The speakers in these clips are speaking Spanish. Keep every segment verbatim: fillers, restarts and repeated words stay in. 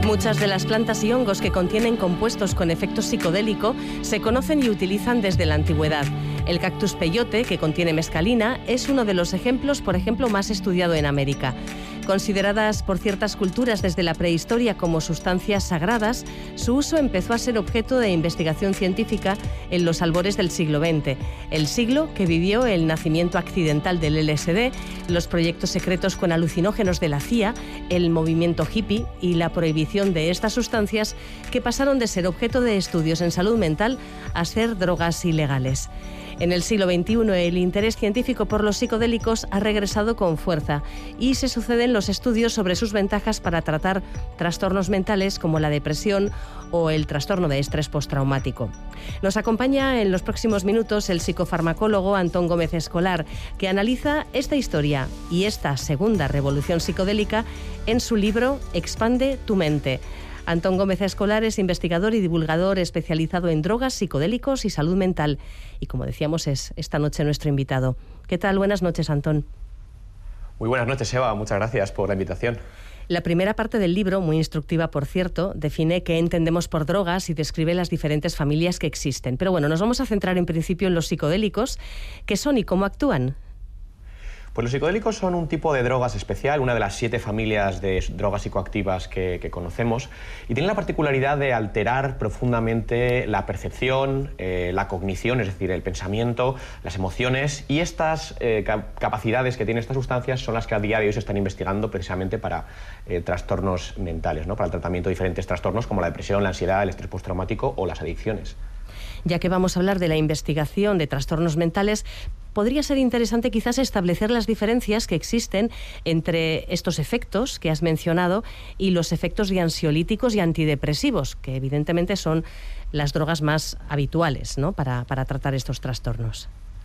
Muchas de las plantas y hongos que contienen compuestos con efecto psicodélico se conocen y utilizan desde la antigüedad. El cactus peyote, que contiene mescalina, es uno de los ejemplos, por ejemplo, más estudiado en América. Consideradas por ciertas culturas desde la prehistoria como sustancias sagradas, su uso empezó a ser objeto de investigación científica en los albores del siglo veinte, el siglo que vivió el nacimiento accidental del L S D, los proyectos secretos con alucinógenos de la C I A, el movimiento hippie y la prohibición de estas sustancias que pasaron de ser objeto de estudios en salud mental a ser drogas ilegales. En el siglo veintiuno, el interés científico por los psicodélicos ha regresado con fuerza y se suceden los estudios sobre sus ventajas para tratar trastornos mentales como la depresión o el trastorno de estrés postraumático. Nos acompaña en los próximos minutos el psicofarmacólogo Antón Gómez Escolar, que analiza esta historia y esta segunda revolución psicodélica en su libro Expande tu mente. Antón Gómez Escolar es investigador y divulgador especializado en drogas, psicodélicos y salud mental. Y como decíamos, es esta noche nuestro invitado. ¿Qué tal? Buenas noches, Antón. Muy buenas noches, Eva. Muchas gracias por la invitación. La primera parte del libro, muy instructiva por cierto, define qué entendemos por drogas y describe las diferentes familias que existen. Pero bueno, nos vamos a centrar en principio en los psicodélicos. ¿Qué son y cómo actúan? Pues los psicodélicos son un tipo de drogas especial, una de las siete familias de drogas psicoactivas que, que conocemos, y tienen la particularidad de alterar profundamente la percepción, eh, la cognición, es decir, el pensamiento, las emociones, y estas eh, cap capacidades que tienen estas sustancias son las que a día de hoy se están investigando precisamente para eh, trastornos mentales, ¿no? Para el tratamiento de diferentes trastornos como la depresión, la ansiedad, el estrés postraumático o las adicciones. Ya que vamos a hablar de la investigación de trastornos mentales, podría ser interesante quizás establecer las diferencias que existen entre estos efectos que has mencionado y los efectos de ansiolíticos y antidepresivos, que evidentemente son las drogas más habituales, ¿no? para, para tratar estos trastornos.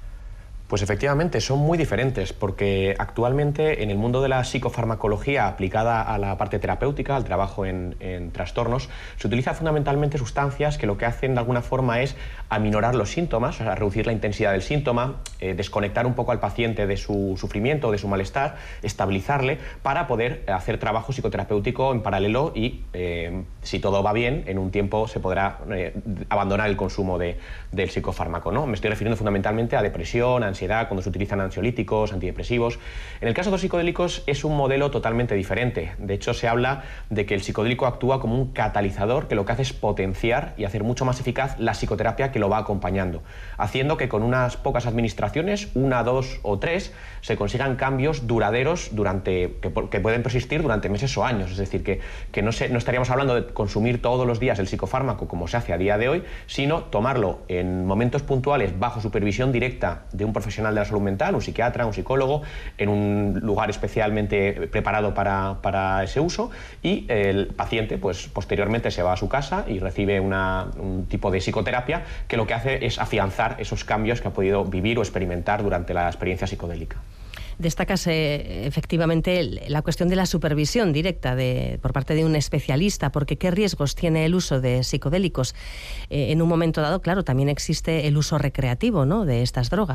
Pues efectivamente, son muy diferentes, porque actualmente en el mundo de la psicofarmacología aplicada a la parte terapéutica, al trabajo en, en trastornos, se utilizan fundamentalmente sustancias que lo que hacen de alguna forma es aminorar los síntomas, o sea, reducir la intensidad del síntoma, eh, desconectar un poco al paciente de su sufrimiento, de su malestar, estabilizarle para poder hacer trabajo psicoterapéutico en paralelo y, eh, si todo va bien, en un tiempo se podrá eh, abandonar el consumo de, del psicofármaco, ¿no? Me estoy refiriendo fundamentalmente a depresión, a ansiedad, cuando se utilizan ansiolíticos, antidepresivos. En el caso de los psicodélicos es un modelo totalmente diferente. De hecho, se habla de que el psicodélico actúa como un catalizador que lo que hace es potenciar y hacer mucho más eficaz la psicoterapia que lo va acompañando, haciendo que con unas pocas administraciones, una, dos o tres, se consigan cambios duraderos durante, que, que pueden persistir durante meses o años. Es decir, que, que no, se, no estaríamos hablando de consumir todos los días el psicofármaco como se hace a día de hoy, sino tomarlo en momentos puntuales bajo supervisión directa de un profesional profesional de la salud mental, un psiquiatra, un psicólogo, en un lugar especialmente preparado para, para ese uso, y el paciente pues posteriormente se va a su casa y recibe una, un tipo de psicoterapia que lo que hace es afianzar esos cambios que ha podido vivir o experimentar durante la experiencia psicodélica. Destacas eh, efectivamente la cuestión de la supervisión directa de, por parte de un especialista, porque ¿qué riesgos tiene el uso de psicodélicos? Eh, en un momento dado, claro, también existe el uso recreativo, ¿no?, de estas drogas.